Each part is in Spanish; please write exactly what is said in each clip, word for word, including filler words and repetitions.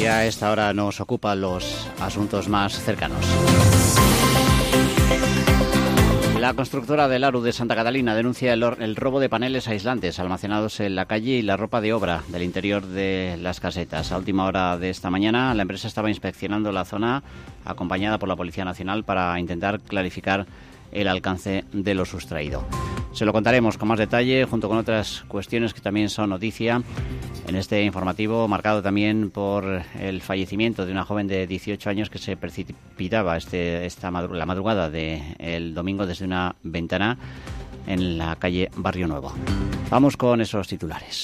a esta hora nos ocupan los asuntos más cercanos. La constructora del ARU de Santa Catalina denuncia el, el robo de paneles aislantes almacenados en la calle y la ropa de obra del interior de las casetas. A última hora de esta mañana, la empresa estaba inspeccionando la zona, acompañada por la Policía Nacional, para intentar clarificar el alcance de lo sustraído. Se lo contaremos con más detalle, junto con otras cuestiones que también son noticia, en este informativo marcado también por el fallecimiento de una joven de dieciocho años que se precipitaba este, esta madru- la madrugada del domingo desde una ventana en la calle Barrio Nuevo. Vamos con esos titulares.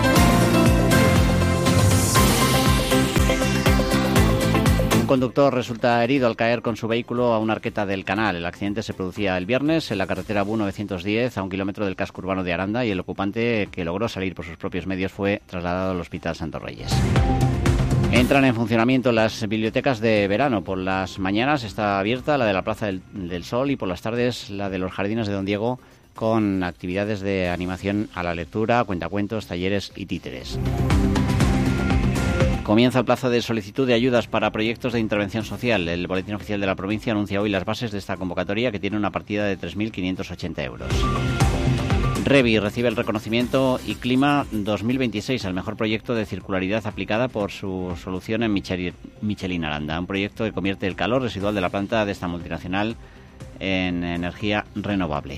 Un conductor resulta herido al caer con su vehículo a una arqueta del canal. El accidente se producía el viernes en la carretera B U novecientos diez, a un kilómetro del casco urbano de Aranda, y el ocupante, que logró salir por sus propios medios, fue trasladado al Hospital Santos Reyes. Entran en funcionamiento las bibliotecas de verano. Por las mañanas está abierta la de la Plaza del, del Sol y por las tardes la de los Jardines de Don Diego, con actividades de animación a la lectura, cuentacuentos, talleres y títeres. Comienza el plazo de solicitud de ayudas para proyectos de intervención social. El Boletín Oficial de la Provincia anuncia hoy las bases de esta convocatoria, que tiene una partida de tres mil quinientos ochenta euros. Revi recibe el reconocimiento ICLIMA dos mil veintiséis al mejor proyecto de circularidad aplicada por su solución en Michel, Michelin Aranda, un proyecto que convierte el calor residual de la planta de esta multinacional en energía renovable.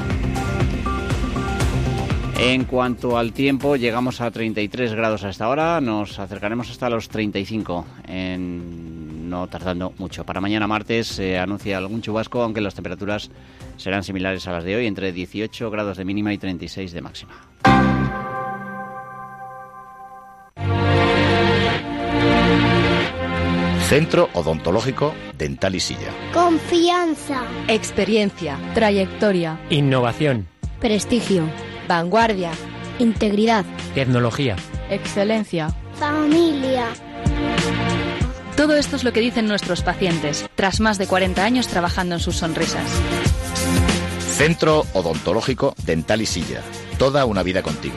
En cuanto al tiempo, llegamos a treinta y tres grados a esta hora, nos acercaremos hasta los treinta y cinco, en, no tardando mucho. Para mañana martes se anuncia algún chubasco, aunque las temperaturas serán similares a las de hoy, entre dieciocho grados de mínima y treinta y seis de máxima. Centro Odontológico Dental y Silla. Confianza. Experiencia. Trayectoria. Innovación. Prestigio. Vanguardia. Integridad. Tecnología. Excelencia. Familia. Todo esto es lo que dicen nuestros pacientes, tras más de cuarenta años trabajando en sus sonrisas. Centro Odontológico Dental y Silla. Toda una vida contigo.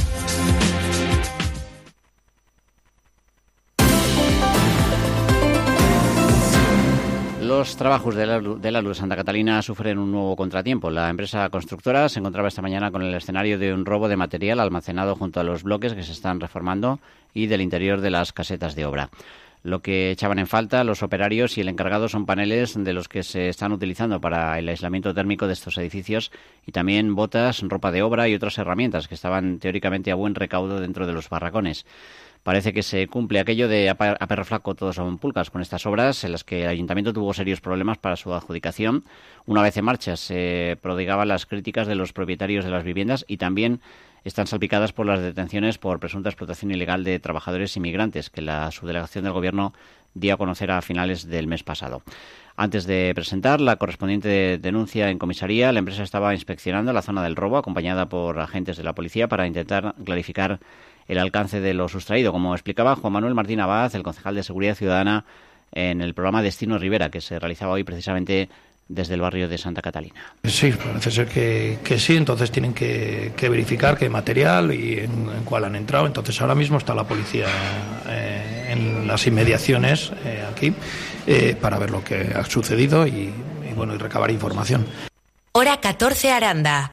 Los trabajos del ALU de Santa Catalina sufren un nuevo contratiempo. La empresa constructora se encontraba esta mañana con el escenario de un robo de material almacenado junto a los bloques que se están reformando y del interior de las casetas de obra. Lo que echaban en falta los operarios y el encargado son paneles de los que se están utilizando para el aislamiento térmico de estos edificios, y también botas, ropa de obra y otras herramientas que estaban teóricamente a buen recaudo dentro de los barracones. Parece que se cumple aquello de a perro flaco todos son pulcas con estas obras, en las que el ayuntamiento tuvo serios problemas para su adjudicación. Una vez en marcha se prodigaban las críticas de los propietarios de las viviendas, y también están salpicadas por las detenciones por presunta explotación ilegal de trabajadores inmigrantes que la subdelegación del Gobierno dio a conocer a finales del mes pasado. Antes de presentar la correspondiente denuncia en comisaría, la empresa estaba inspeccionando la zona del robo, acompañada por agentes de la policía, para intentar clarificar el alcance de lo sustraído, como explicaba Juan Manuel Martín Abad, el concejal de Seguridad Ciudadana, en el programa Destino Rivera, que se realizaba hoy precisamente desde el barrio de Santa Catalina. Sí, parece ser que, que sí, entonces tienen que, que verificar qué material y en, en cuál han entrado. Entonces ahora mismo está la policía eh, en las inmediaciones eh, aquí eh, para ver lo que ha sucedido y, y bueno, y recabar información. Hora catorce Aranda.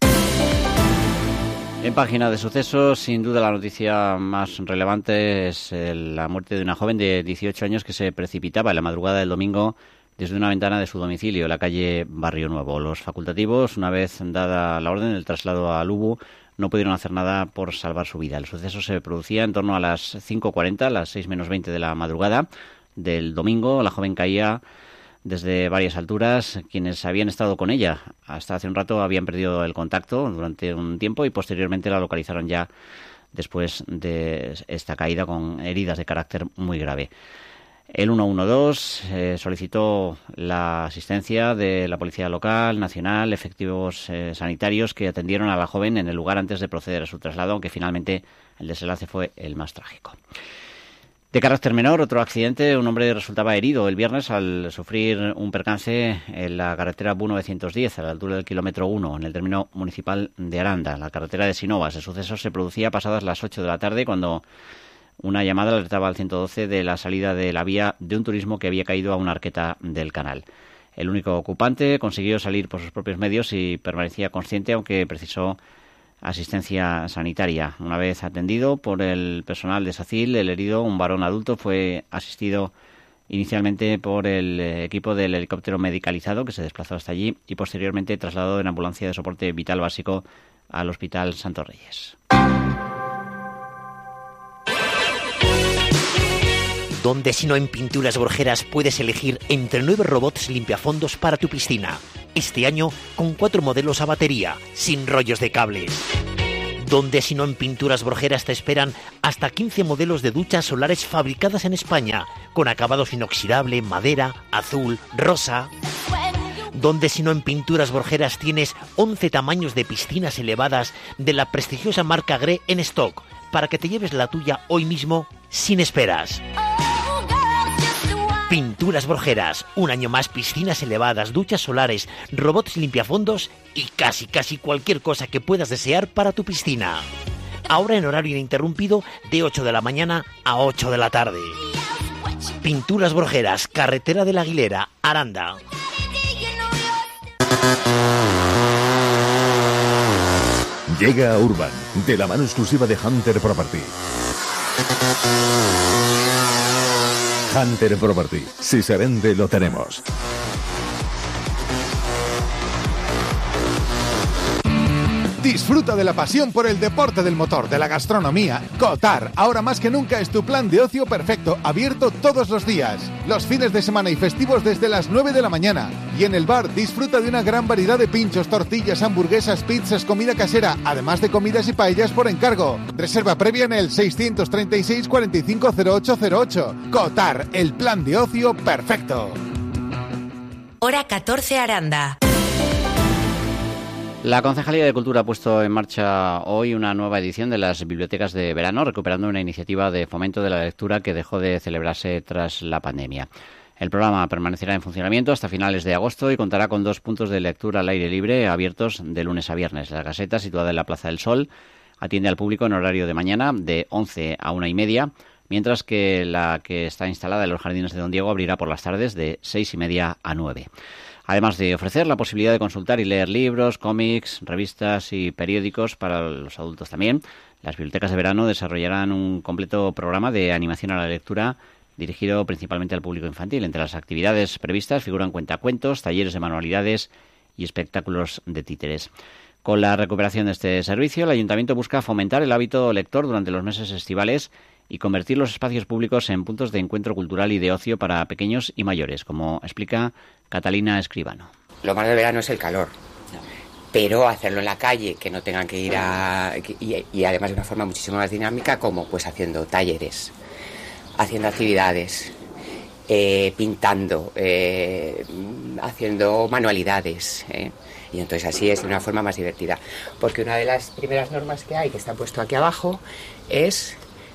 En página de sucesos, sin duda la noticia más relevante es la muerte de una joven de dieciocho años que se precipitaba en la madrugada del domingo desde una ventana de su domicilio, la calle Barrio Nuevo. Los facultativos, una vez dada la orden del traslado a Lubu, no pudieron hacer nada por salvar su vida. El suceso se producía en torno a las cinco cuarenta, las seis menos veinte de la madrugada del domingo. La joven caía desde varias alturas. Quienes habían estado con ella hasta hace un rato habían perdido el contacto durante un tiempo y posteriormente la localizaron ya después de esta caída con heridas de carácter muy grave. El ciento doce eh, solicitó la asistencia de la Policía Local, Nacional, efectivos eh, sanitarios que atendieron a la joven en el lugar antes de proceder a su traslado, aunque finalmente el desenlace fue el más trágico. De carácter menor, otro accidente. Un hombre resultaba herido el viernes al sufrir un percance en la carretera B U novecientos diez, a la altura del kilómetro uno, en el término municipal de Aranda, la carretera de Sinovas. El suceso se producía pasadas las ocho de la tarde, cuando Una llamada alertaba al ciento doce de la salida de la vía de un turismo que había caído a una arqueta del canal. El único ocupante consiguió salir por sus propios medios y permanecía consciente, aunque precisó asistencia sanitaria. Una vez atendido por el personal de SACIL, el herido, un varón adulto, fue asistido inicialmente por el equipo del helicóptero medicalizado que se desplazó hasta allí y posteriormente trasladado en ambulancia de soporte vital básico al Hospital Santos Reyes. Donde si no en Pinturas Borjeras puedes elegir entre nueve robots limpiafondos para tu piscina. Este año con cuatro modelos a batería, sin rollos de cables. Donde si no en Pinturas Borjeras te esperan hasta quince modelos de duchas solares fabricadas en España, con acabados inoxidable, madera, azul, rosa. Donde si no en Pinturas Borjeras tienes once tamaños de piscinas elevadas de la prestigiosa marca Gre en stock, para que te lleves la tuya hoy mismo sin esperas. Pinturas Borjeras, un año más piscinas elevadas, duchas solares, robots limpiafondos y casi casi cualquier cosa que puedas desear para tu piscina. Ahora en horario ininterrumpido de ocho de la mañana a ocho de la tarde. Pinturas Borjeras, carretera de la Aguilera, Aranda. Llega a Urban, de la mano exclusiva de Hunter Property. Hunter Property. Si se vende, lo tenemos. Disfruta de la pasión por el deporte del motor, de la gastronomía. Cotar, ahora más que nunca es tu plan de ocio perfecto, abierto todos los días. Los fines de semana y festivos desde las nueve de la mañana. Y en el bar disfruta de una gran variedad de pinchos, tortillas, hamburguesas, pizzas, comida casera, además de comidas y paellas por encargo. Reserva previa en el seiscientos treinta y seis cuarenta y cinco cero ocho cero ocho. Cotar, el plan de ocio perfecto. Hora catorce, Aranda. La Concejalía de Cultura ha puesto en marcha hoy una nueva edición de las bibliotecas de verano, recuperando una iniciativa de fomento de la lectura que dejó de celebrarse tras la pandemia. El programa permanecerá en funcionamiento hasta finales de agosto y contará con dos puntos de lectura al aire libre abiertos de lunes a viernes. La Gaseta, situada en la Plaza del Sol, atiende al público en horario de mañana de once a una y media, mientras que la que está instalada en los Jardines de Don Diego abrirá por las tardes de seis y media a nueve. Además de ofrecer la posibilidad de consultar y leer libros, cómics, revistas y periódicos para los adultos también, las bibliotecas de verano desarrollarán un completo programa de animación a la lectura dirigido principalmente al público infantil. Entre las actividades previstas figuran cuentacuentos, talleres de manualidades y espectáculos de títeres. Con la recuperación de este servicio, el Ayuntamiento busca fomentar el hábito lector durante los meses estivales y convertir los espacios públicos en puntos de encuentro cultural y de ocio para pequeños y mayores, como explica Catalina Escribano. Lo malo del verano es el calor, pero hacerlo en la calle, que no tengan que ir a... y, y además de una forma muchísimo más dinámica, como pues haciendo talleres, haciendo actividades, eh, pintando, eh, haciendo manualidades, eh. Y entonces así es de una forma más divertida. Porque una de las primeras normas que hay, que está puesto aquí abajo, es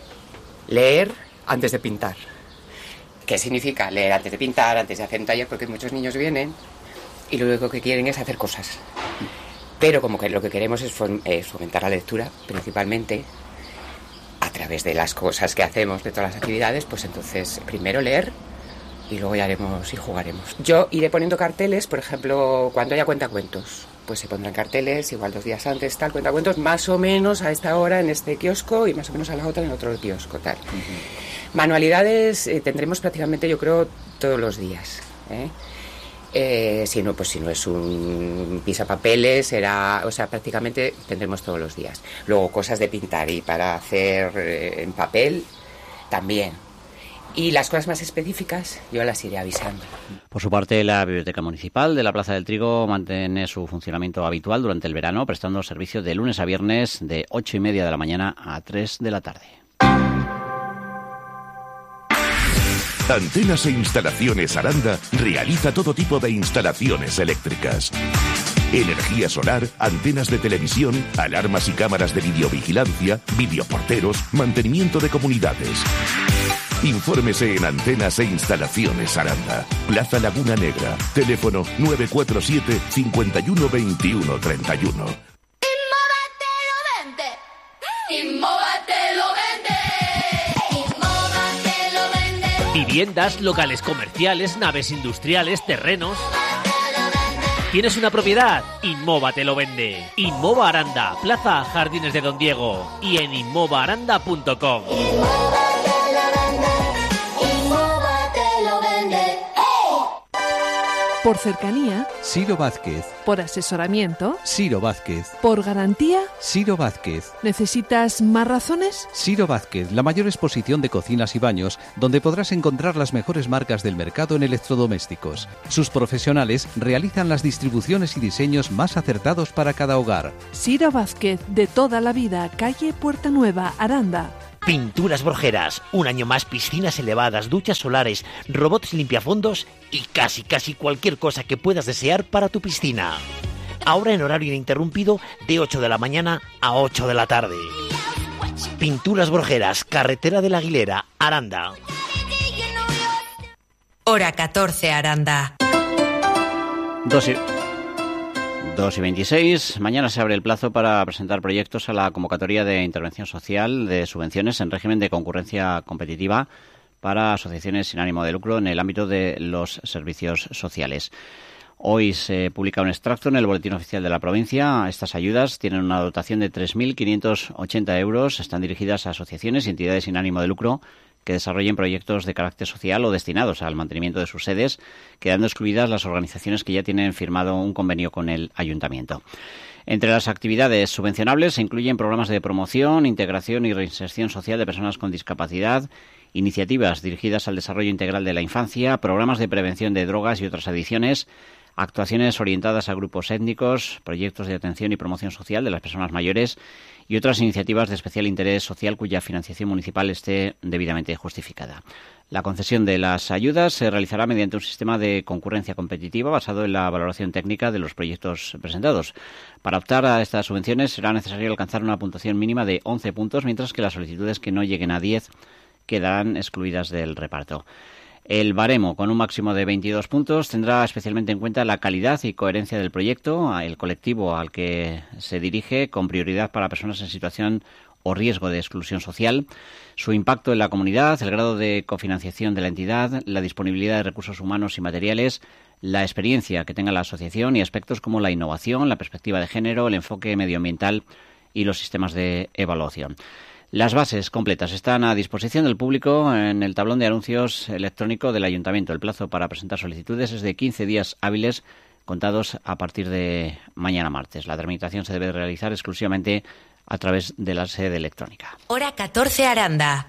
leer antes de pintar. ¿Qué significa leer antes de pintar, antes de hacer un taller? Porque muchos niños vienen y lo único que quieren es hacer cosas. Pero como que lo que queremos es fomentar la lectura, principalmente a través de las cosas que hacemos, de todas las actividades, pues entonces primero leer y luego ya haremos y jugaremos. Yo iré poniendo carteles, por ejemplo, cuando haya cuentacuentos, pues se pondrán carteles, igual dos días antes, tal, cuentacuentos, más o menos a esta hora en este kiosco y más o menos a la otra en otro kiosco, tal. Uh-huh. Manualidades eh, tendremos prácticamente, yo creo, todos los días, ¿eh? Eh, si no, pues si no es un pisapapeles, será, o sea, prácticamente tendremos todos los días. Luego cosas de pintar y para hacer eh, en papel también. Y las cosas más específicas yo las iré avisando. Por su parte, la Biblioteca Municipal de la Plaza del Trigo mantiene su funcionamiento habitual durante el verano, prestando servicio de lunes a viernes de ocho y media de la mañana a tres de la tarde. Antenas e Instalaciones Aranda realiza todo tipo de instalaciones eléctricas. Energía solar, antenas de televisión, alarmas y cámaras de videovigilancia, videoporteros, mantenimiento de comunidades. Infórmese en Antenas e Instalaciones Aranda, Plaza Laguna Negra, teléfono nueve cuatro siete, cinco uno dos uno tres uno. Inmóvate lo vende. Inmóvate lo vende. Viviendas, locales comerciales, naves industriales, terrenos. ¿Tienes una propiedad? Inmova te lo vende. Inmova Aranda, Plaza Jardines de Don Diego y en inmova aranda punto com. Por cercanía, Ciro Vázquez. por asesoramiento, Ciro Vázquez. por garantía. Ciro Vázquez. ¿Necesitas más razones? Ciro Vázquez, la mayor exposición de cocinas y baños, donde podrás encontrar las mejores marcas del mercado en electrodomésticos. Sus profesionales realizan las distribuciones y diseños más acertados para cada hogar. Ciro Vázquez, de toda la vida, calle Puerta Nueva, Aranda. Pinturas Brojeras, un año más piscinas elevadas, duchas solares, robots limpiafondos y casi casi cualquier cosa que puedas desear para tu piscina. Ahora en horario ininterrumpido de ocho de la mañana a ocho de la tarde. Pinturas Brojeras, carretera de la Aguilera, Aranda. Hora catorce, Aranda. Dos y, dos y veintiséis. Mañana se abre el plazo para presentar proyectos a la convocatoria de intervención social de subvenciones en régimen de concurrencia competitiva para asociaciones sin ánimo de lucro en el ámbito de los servicios sociales. Hoy se publica un extracto en el Boletín Oficial de la provincia. Estas ayudas tienen una dotación de tres mil quinientos ochenta euros. Están dirigidas a asociaciones y entidades sin ánimo de lucro que desarrollen proyectos de carácter social o destinados al mantenimiento de sus sedes, quedando excluidas las organizaciones que ya tienen firmado un convenio con el ayuntamiento. Entre las actividades subvencionables se incluyen programas de promoción, integración y reinserción social de personas con discapacidad, iniciativas dirigidas al desarrollo integral de la infancia, programas de prevención de drogas y otras adicciones, actuaciones orientadas a grupos étnicos, proyectos de atención y promoción social de las personas mayores y otras iniciativas de especial interés social cuya financiación municipal esté debidamente justificada. La concesión de las ayudas se realizará mediante un sistema de concurrencia competitiva basado en la valoración técnica de los proyectos presentados. Para optar a estas subvenciones será necesario alcanzar una puntuación mínima de once puntos, mientras que las solicitudes que no lleguen a diez quedarán excluidas del reparto. El baremo, con un máximo de veintidós puntos, tendrá especialmente en cuenta la calidad y coherencia del proyecto, el colectivo al que se dirige, con prioridad para personas en situación o riesgo de exclusión social, su impacto en la comunidad, el grado de cofinanciación de la entidad, la disponibilidad de recursos humanos y materiales, la experiencia que tenga la asociación y aspectos como la innovación, la perspectiva de género, el enfoque medioambiental y los sistemas de evaluación. Las bases completas están a disposición del público en el tablón de anuncios electrónico del Ayuntamiento. El plazo para presentar solicitudes es de quince días hábiles contados a partir de mañana martes. La tramitación se debe realizar exclusivamente a través de la sede electrónica. Hora catorce, Aranda.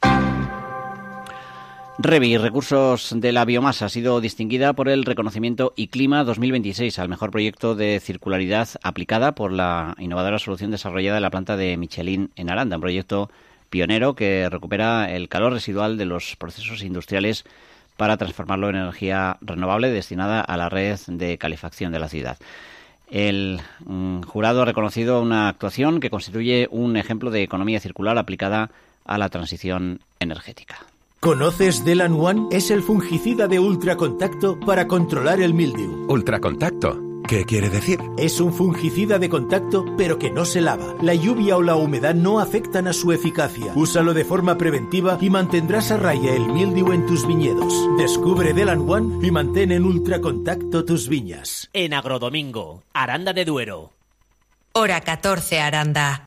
Revi, Recursos de la Biomasa, ha sido distinguida por el reconocimiento ICLIMA dos mil veintiséis al mejor proyecto de circularidad aplicada por la innovadora solución desarrollada en la planta de Michelin en Aranda, un proyecto pionero que recupera el calor residual de los procesos industriales para transformarlo en energía renovable destinada a la red de calefacción de la ciudad. El mm, jurado ha reconocido una actuación que constituye un ejemplo de economía circular aplicada a la transición energética. ¿Conoces Delan One? Es el fungicida de ultracontacto para controlar el mildiu. ¿Ultracontacto? ¿Qué quiere decir? Es un fungicida de contacto, pero que no se lava. La lluvia o la humedad no afectan a su eficacia. Úsalo de forma preventiva y mantendrás a raya el mildiu en tus viñedos. Descubre Delan One y mantén en ultracontacto tus viñas. En Agrodomingo, Aranda de Duero. Hora catorce, Aranda.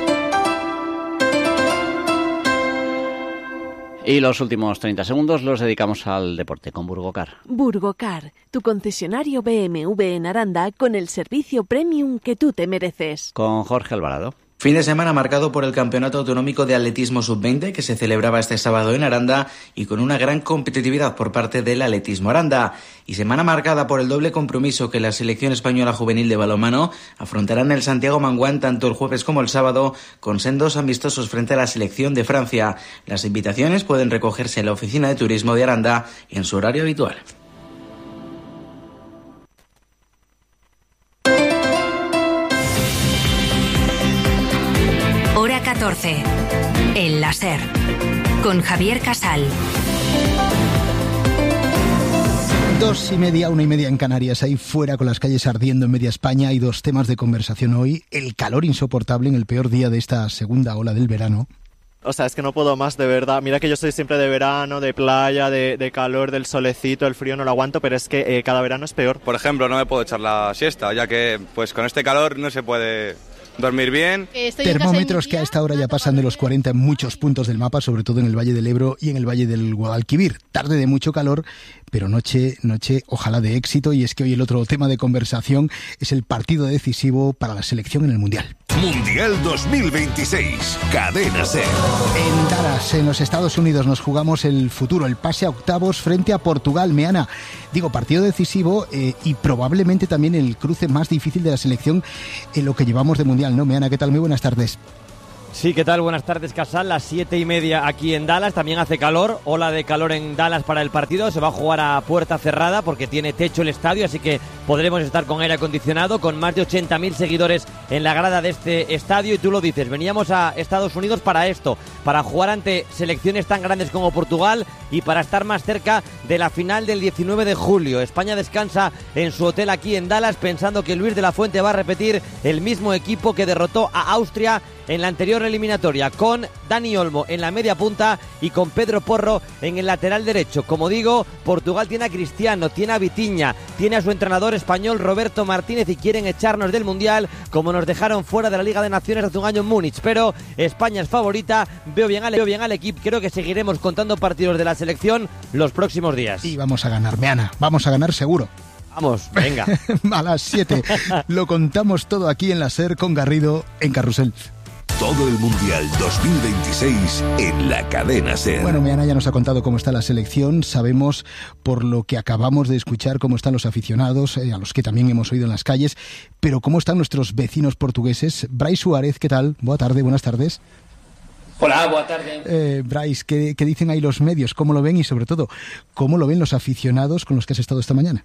Y los últimos treinta segundos los dedicamos al deporte con Burgocar. Burgocar, tu concesionario B M W en Aranda con el servicio premium que tú te mereces. Con Jorge Alvarado. Fin de semana marcado por el Campeonato Autonómico de Atletismo sub veinte que se celebraba este sábado en Aranda y con una gran competitividad por parte del Atletismo Aranda. Y semana marcada por el doble compromiso que la selección española juvenil de balonmano afrontará en el Santiago Manguán tanto el jueves como el sábado con sendos amistosos frente a la selección de Francia. Las invitaciones pueden recogerse en la oficina de turismo de Aranda en su horario habitual. Hora catorce. El láser. Con Javier Casal. Dos y media, una y media en Canarias. Ahí fuera con las calles ardiendo en media España. Hay dos temas de conversación hoy. El calor insoportable en el peor día de esta segunda ola del verano. O sea, es que no puedo más, de verdad. Mira que yo soy siempre de verano, de playa, de, de calor, del solecito, el frío no lo aguanto, pero es que eh, cada verano es peor. Por ejemplo, no me puedo echar la siesta, ya que pues con este calor no se puede dormir bien. Termómetros que a esta hora ya pasan de los cuarenta en muchos puntos del mapa, sobre todo en el Valle del Ebro y en el Valle del Guadalquivir. Tarde de mucho calor, pero noche, noche, ojalá de éxito. Y es que hoy el otro tema de conversación es el partido decisivo para la selección en el Mundial. Mundial dos mil veintiséis, Cadena SER. En Dallas, en los Estados Unidos, nos jugamos el futuro, el pase a octavos frente a Portugal. Meana, digo, partido decisivo eh, y probablemente también el cruce más difícil de la selección en lo que llevamos de Mundial, ¿no? Meana, ¿qué tal? Muy buenas tardes. Sí, ¿qué tal? Buenas tardes, Casal. Las siete y media aquí en Dallas. También hace calor. Ola de calor en Dallas para el partido. Se va a jugar a puerta cerrada porque tiene techo el estadio, así que podremos estar con aire acondicionado, con más de ochenta mil seguidores en la grada de este estadio. Y tú lo dices, veníamos a Estados Unidos para esto, para jugar ante selecciones tan grandes como Portugal y para estar más cerca de la final del diecinueve de julio. España descansa en su hotel aquí en Dallas pensando que Luis de la Fuente va a repetir el mismo equipo que derrotó a Austria en la anterior eliminatoria, con Dani Olmo en la media punta y con Pedro Porro en el lateral derecho. Como digo, Portugal tiene a Cristiano, tiene a Vitinha, tiene a su entrenador español Roberto Martínez y quieren echarnos del Mundial como nos dejaron fuera de la Liga de Naciones hace un año en Múnich. Pero España es favorita, veo bien al, veo bien al equipo, creo que seguiremos contando partidos de la selección los próximos días. Y vamos a ganar, Meana, vamos a ganar seguro. Vamos, venga. A las siete lo contamos todo aquí en la SER con Garrido en Carrusel. Todo el Mundial dos mil veintiséis en la Cadena SER. Bueno, Meana ya nos ha contado cómo está la selección. Sabemos, por lo que acabamos de escuchar, cómo están los aficionados, eh, a los que también hemos oído en las calles. Pero cómo están nuestros vecinos portugueses. Brais Suárez, ¿qué tal? Buena tarde, buenas tardes. Hola, buena tarde. Eh, Brais, ¿qué, ¿qué dicen ahí los medios? ¿Cómo lo ven? Y sobre todo, ¿cómo lo ven los aficionados con los que has estado esta mañana?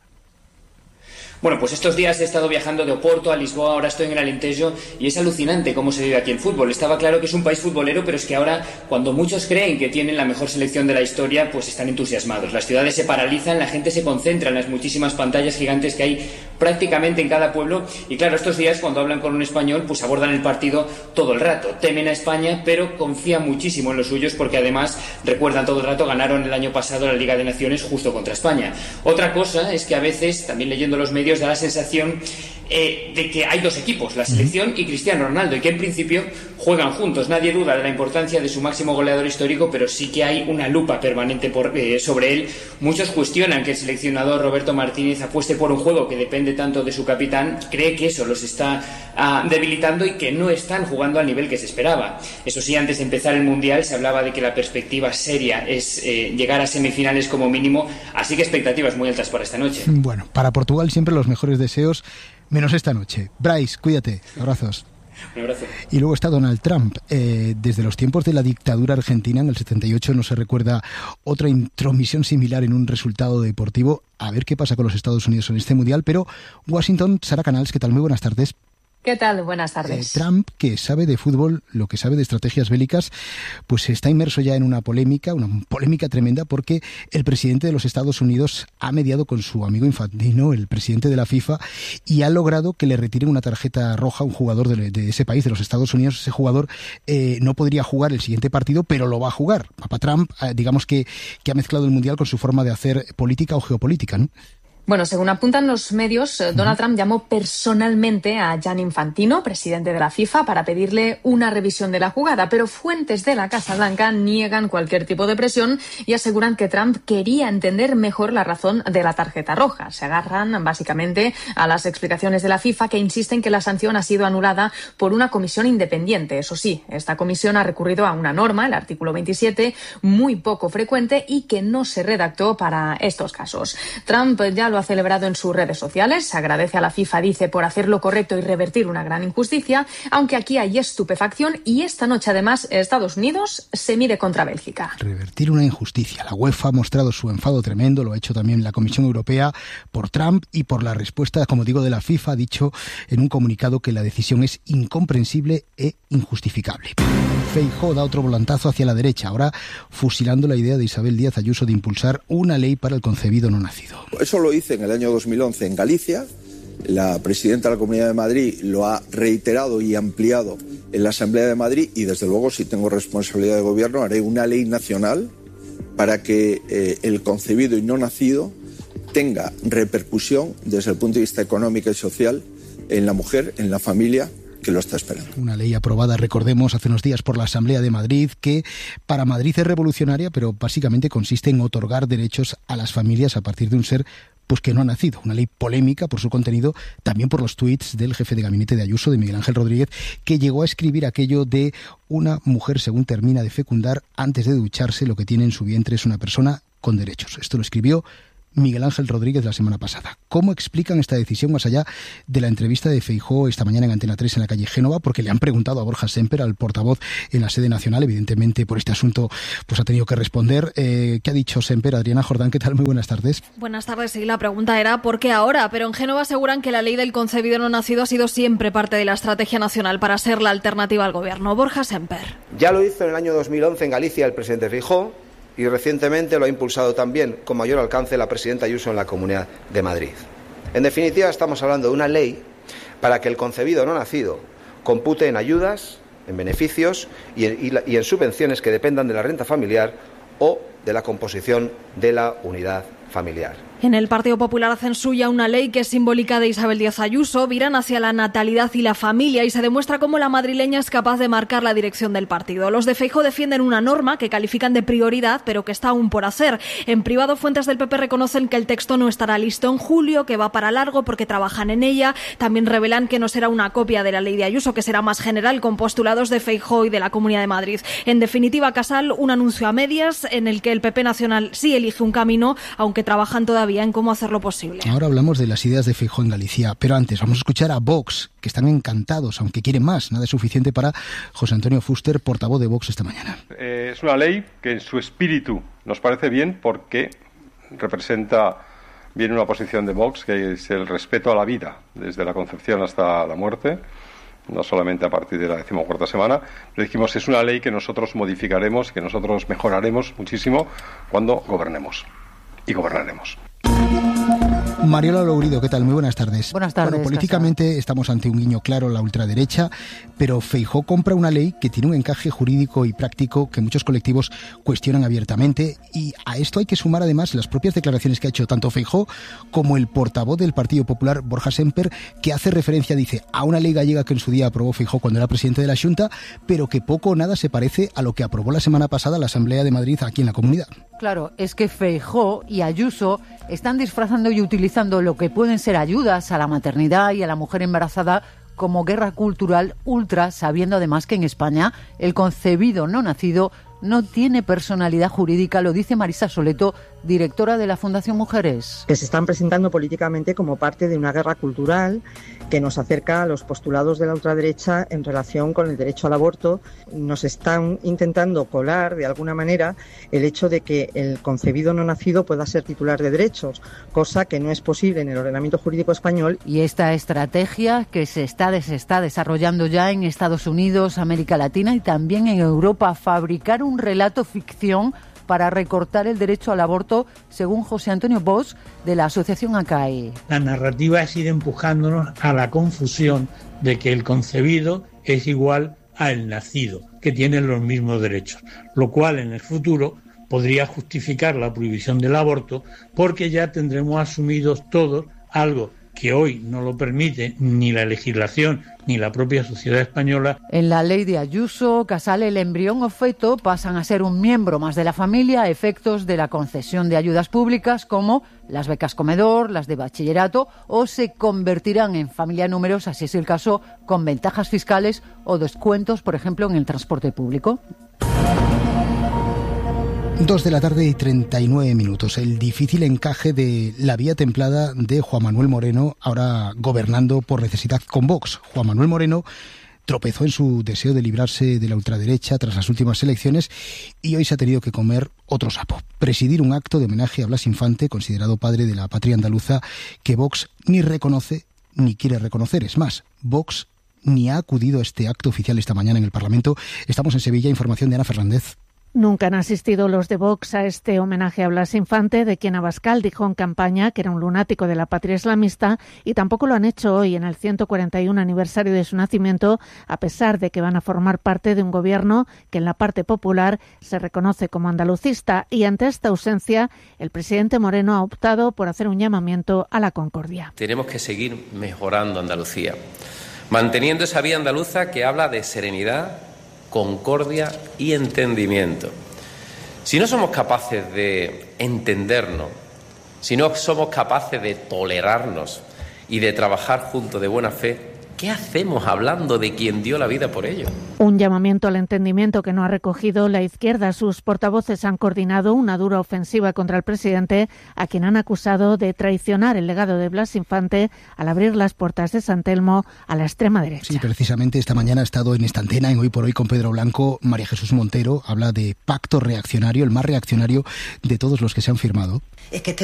Bueno, pues estos días he estado viajando de Oporto a Lisboa, ahora estoy en el Alentejo y es alucinante cómo se vive aquí el fútbol. Estaba claro que es un país futbolero, pero es que ahora, cuando muchos creen que tienen la mejor selección de la historia, pues están entusiasmados. Las ciudades se paralizan, la gente se concentra en las muchísimas pantallas gigantes que hay prácticamente en cada pueblo y claro, estos días cuando hablan con un español, pues abordan el partido todo el rato. Temen a España, pero confían muchísimo en los suyos porque además recuerdan todo el rato, ganaron el año pasado la Liga de Naciones justo contra España. Otra cosa es que a veces, también leyendo los medios, da la sensación eh, de que hay dos equipos, la selección y Cristiano Ronaldo, y que en principio juegan juntos. Nadie duda de la importancia de su máximo goleador histórico, pero sí que hay una lupa permanente por, eh, sobre él. Muchos cuestionan que el seleccionador Roberto Martínez apueste por un juego que depende tanto de su capitán, cree que eso los está ah, debilitando y que no están jugando al nivel que se esperaba. Eso sí, antes de empezar el Mundial se hablaba de que la perspectiva seria es eh, llegar a semifinales como mínimo, así que expectativas muy altas para esta noche. Bueno, para Portugal siempre los mejores deseos, menos esta noche. Brais, cuídate, abrazos. Un abrazo. Y luego está Donald Trump. Eh, desde los tiempos de la dictadura argentina, en el setenta y ocho, no se recuerda otra intromisión similar en un resultado deportivo. A ver qué pasa con los Estados Unidos en este Mundial. Pero Washington, Sara Canals, ¿qué tal? Muy buenas tardes. ¿Qué tal? Buenas tardes. Eh, Trump, que sabe de fútbol, lo que sabe de estrategias bélicas, pues está inmerso ya en una polémica, una polémica tremenda, porque el presidente de los Estados Unidos ha mediado con su amigo Infantino, el presidente de la FIFA, y ha logrado que le retiren una tarjeta roja a un jugador de, de ese país, de los Estados Unidos. Ese jugador eh, no podría jugar el siguiente partido, pero lo va a jugar. Papá Trump, eh, digamos que, que ha mezclado el Mundial con su forma de hacer política o geopolítica, ¿no? Bueno, según apuntan los medios, Donald Trump llamó personalmente a Gianni Infantino, presidente de la FIFA, para pedirle una revisión de la jugada, pero fuentes de la Casa Blanca niegan cualquier tipo de presión y aseguran que Trump quería entender mejor la razón de la tarjeta roja. Se agarran básicamente a las explicaciones de la FIFA, que insisten que la sanción ha sido anulada por una comisión independiente. Eso sí, esta comisión ha recurrido a una norma, el artículo veintisiete, muy poco frecuente y que no se redactó para estos casos. Trump ya lo ha celebrado en sus redes sociales, se agradece a la FIFA, dice, por hacer lo correcto y revertir una gran injusticia, aunque aquí hay estupefacción y esta noche además Estados Unidos se mide contra Bélgica. Revertir una injusticia. La UEFA ha mostrado su enfado tremendo, lo ha hecho también la Comisión Europea por Trump y por la respuesta, como digo, de la FIFA. Ha dicho en un comunicado que la decisión es incomprensible e injustificable. Feijóo da otro volantazo hacia la derecha, ahora fusilando la idea de Isabel Díaz Ayuso de impulsar una ley para el concebido no nacido. Eso lo hice en el año dos mil once en Galicia. La presidenta de la Comunidad de Madrid lo ha reiterado y ampliado en la Asamblea de Madrid y, desde luego, si tengo responsabilidad de gobierno, haré una ley nacional para que eh, el concebido y no nacido tenga repercusión desde el punto de vista económico y social en la mujer, en la familia que lo está esperando. Una ley aprobada, recordemos, hace unos días por la Asamblea de Madrid, que para Madrid es revolucionaria, pero básicamente consiste en otorgar derechos a las familias a partir de un ser pues que no ha nacido. Una ley polémica por su contenido, también por los tuits del jefe de gabinete de Ayuso, de Miguel Ángel Rodríguez, que llegó a escribir aquello de: una mujer, según termina de fecundar, antes de ducharse, lo que tiene en su vientre es una persona con derechos. Esto lo escribió Miguel Ángel Rodríguez la semana pasada. ¿Cómo explican esta decisión más allá de la entrevista de Feijóo esta mañana en Antena tres en la calle Génova? Porque le han preguntado a Borja Sémper, al portavoz en la sede nacional, evidentemente por este asunto pues ha tenido que responder. Eh, ¿Qué ha dicho Sémper? Adriana Jordán, ¿qué tal? Muy buenas tardes. Buenas tardes, sí, la pregunta era ¿por qué ahora? Pero en Génova aseguran que la ley del concebido no nacido ha sido siempre parte de la estrategia nacional para ser la alternativa al gobierno. Borja Sémper. Ya lo hizo en el año dos mil once en Galicia el presidente Feijóo, y recientemente lo ha impulsado también con mayor alcance la presidenta Ayuso en la Comunidad de Madrid. En definitiva, estamos hablando de una ley para que el concebido no nacido compute en ayudas, en beneficios y en, y la, y en subvenciones que dependan de la renta familiar o de la composición de la unidad familiar. En el Partido Popular hacen suya una ley que es simbólica de Isabel Díaz Ayuso, viran hacia la natalidad y la familia y se demuestra cómo la madrileña es capaz de marcar la dirección del partido. Los de Feijóo defienden una norma que califican de prioridad, pero que está aún por hacer. En privado, fuentes del P P reconocen que el texto no estará listo en julio, que va para largo porque trabajan en ella. También revelan que no será una copia de la ley de Ayuso, que será más general, con postulados de Feijóo y de la Comunidad de Madrid. En definitiva, Casal, un anuncio a medias en el que el P P nacional sí elige un camino, aunque trabajan todavía en cómo hacerlo posible. Ahora hablamos de las ideas de Feijóo en Galicia, pero antes vamos a escuchar a Vox, que están encantados, aunque quieren más. Nada es suficiente para José Antonio Fuster, portavoz de Vox esta mañana. Eh, es una ley que en su espíritu nos parece bien porque representa bien una posición de Vox, que es el respeto a la vida, desde la concepción hasta la muerte, no solamente a partir de la decimocuarta semana, pero dijimos es una ley que nosotros modificaremos, que nosotros mejoraremos muchísimo cuando gobernemos. Y gobernaremos. Mariola Lourido, ¿qué tal? Muy buenas tardes. Buenas tardes. Bueno, políticamente Casa. Estamos ante un guiño claro, la ultraderecha, pero Feijóo compra una ley que tiene un encaje jurídico y práctico que muchos colectivos cuestionan abiertamente, y a esto hay que sumar además las propias declaraciones que ha hecho tanto Feijóo como el portavoz del Partido Popular, Borja Sémper, que hace referencia, dice, a una ley gallega que en su día aprobó Feijóo cuando era presidente de la Xunta, pero que poco o nada se parece a lo que aprobó la semana pasada la Asamblea de Madrid aquí en la Comunidad. Claro, es que Feijóo y Ayuso están disfrazando y utilizando lo que pueden ser ayudas a la maternidad y a la mujer embarazada como guerra cultural ultra, sabiendo además que en España el concebido no nacido no tiene personalidad jurídica, lo dice Marisa Soleto, directora de la Fundación Mujeres. Que se están presentando políticamente como parte de una guerra cultural que nos acerca a los postulados de la ultraderecha en relación con el derecho al aborto. Nos están intentando colar, de alguna manera, el hecho de que el concebido no nacido pueda ser titular de derechos, cosa que no es posible en el ordenamiento jurídico español. Y esta estrategia que se está, se está desarrollando ya en Estados Unidos, América Latina y también en Europa, fabricar un relato ficción para recortar el derecho al aborto, según José Antonio Bosch, de la asociación A C A E. La narrativa es ir empujándonos a la confusión de que el concebido es igual al nacido, que tienen los mismos derechos, lo cual en el futuro podría justificar la prohibición del aborto, porque ya tendremos asumidos todos algo que hoy no lo permite ni la legislación ni la propia sociedad española. En la ley de Ayuso, Casal, el embrión o feto pasan a ser un miembro más de la familia a efectos de la concesión de ayudas públicas como las becas comedor, las de bachillerato, o se convertirán en familia numerosa, si es el caso, con ventajas fiscales o descuentos, por ejemplo, en el transporte público. Dos de la tarde y treinta y nueve minutos. El difícil encaje de la vía templada de Juan Manuel Moreno, ahora gobernando por necesidad con Vox. Juan Manuel Moreno tropezó en su deseo de librarse de la ultraderecha tras las últimas elecciones y hoy se ha tenido que comer otro sapo. Presidir un acto de homenaje a Blas Infante, considerado padre de la patria andaluza, que Vox ni reconoce ni quiere reconocer. Es más, Vox ni ha acudido a este acto oficial esta mañana en el Parlamento. Estamos en Sevilla, información de Ana Fernández. Nunca han asistido los de Vox a este homenaje a Blas Infante, de quien Abascal dijo en campaña que era un lunático de la patria islamista, y tampoco lo han hecho hoy en el ciento cuarenta y uno aniversario de su nacimiento, a pesar de que van a formar parte de un gobierno que en la parte popular se reconoce como andalucista. Y ante esta ausencia, el presidente Moreno ha optado por hacer un llamamiento a la concordia. Tenemos que seguir mejorando Andalucía, manteniendo esa vía andaluza que habla de serenidad, concordia y entendimiento. Si no somos capaces de entendernos, si no somos capaces de tolerarnos y de trabajar juntos de buena fe, ¿qué hacemos hablando de quien dio la vida por ello? Un llamamiento al entendimiento que no ha recogido la izquierda. Sus portavoces han coordinado una dura ofensiva contra el presidente, a quien han acusado de traicionar el legado de Blas Infante al abrir las puertas de San Telmo a la extrema derecha. Sí, precisamente esta mañana ha estado en esta antena, en Hoy por Hoy con Pedro Blanco, María Jesús Montero. Habla de pacto reaccionario, el más reaccionario de todos los que se han firmado. Es que este